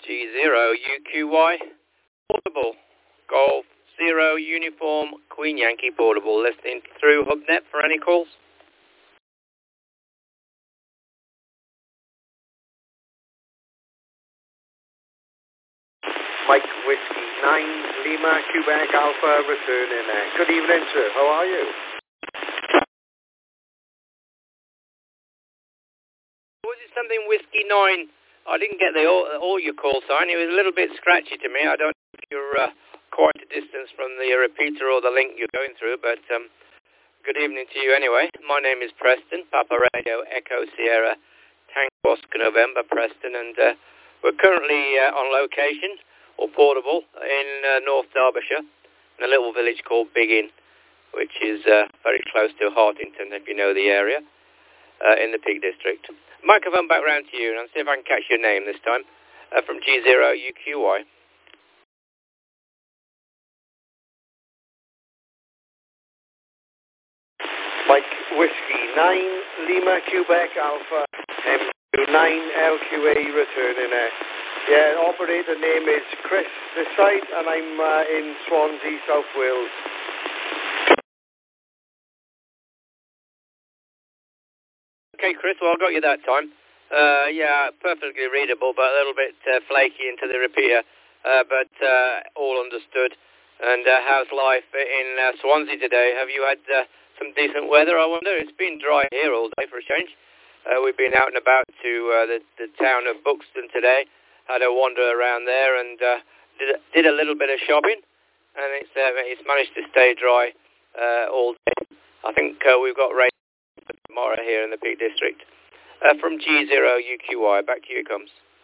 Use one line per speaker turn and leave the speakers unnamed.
G0UQY Portable. Golf 0 Uniform Queen Yankee Portable. Listening through HubNet for any calls.
Mike Whiskey 9 Lima Quebec Alpha returning there. Good evening, sir. How are you?
Was it something Whiskey 9? I didn't get all your call sign. It was a little bit scratchy to me. I don't know if you're quite a distance from the repeater or the link you're going through, but good evening to you anyway. My name is Preston, Papa Radio Echo Sierra Tango Oscar November, Preston, and we're currently on location, or portable, in North Derbyshire, in a little village called Biggin, which is very close to Hartington, if you know the area, in the Peak District. Microphone back round to you, and I'll see if I can catch your name this time, from G0UQY.
Mike Whiskey 9 Lima Quebec Alpha M9LQA returning there. Yeah, operator name is Chris this side, and I'm in Swansea, South Wales.
Okay, Chris, well, I got you that time. Yeah, perfectly readable, but a little bit flaky into the repeater, but all understood. And how's life in Swansea today? Have you had some decent weather, I wonder? It's been dry here all day for a change. We've been out and about to the town of Buxton today, had a wander around there, and did a little bit of shopping, and it's managed to stay dry all day. I think we've got rain tomorrow here in the Peak District. From G0UQY, back to you it comes.